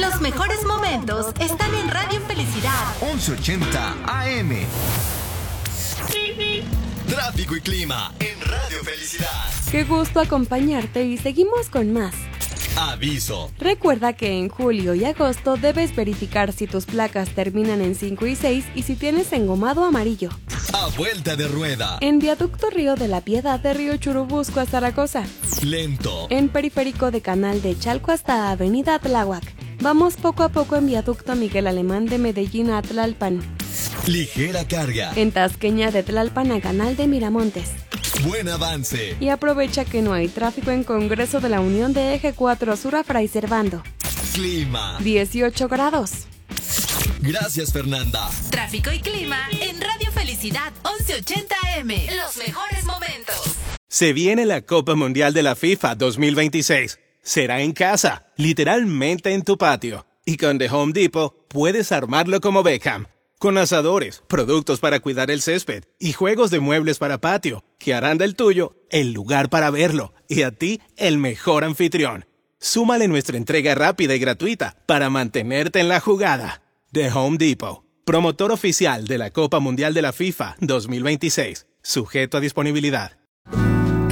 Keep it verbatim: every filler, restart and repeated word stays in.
Los mejores momentos están en Radio Felicidad once ochenta A M. Tráfico y clima en Radio Felicidad. Qué gusto acompañarte y seguimos con más. Aviso. Recuerda que en julio y agosto debes verificar si tus placas terminan en cinco y seis y si tienes engomado amarillo. A vuelta de rueda. En Viaducto Río de la Piedad de Río Churubusco a Zaragoza. Lento. En Periférico de Canal de Chalco hasta Avenida Tláhuac. Vamos poco a poco en Viaducto Miguel Alemán de Medellín a Tlalpan. Ligera carga. En Tasqueña de Tlalpan a Canal de Miramontes. Buen avance. Y aprovecha que no hay tráfico en Congreso de la Unión de Eje cuatro Sur a Fray Servando. Clima. dieciocho grados. Gracias, Fernanda. Tráfico y clima en Radio Felicidad once ochenta A M. Los mejores momentos. Se viene la Copa Mundial de la FIFA dos mil veintiséis. Será en casa, literalmente en tu patio. Y con The Home Depot puedes armarlo como Beckham. Con asadores, productos para cuidar el césped y juegos de muebles para patio, que harán del tuyo el lugar para verlo y a ti el mejor anfitrión. Súmale nuestra entrega rápida y gratuita para mantenerte en la jugada. The Home Depot, promotor oficial de la Copa Mundial de la FIFA dos mil veintiséis, sujeto a disponibilidad.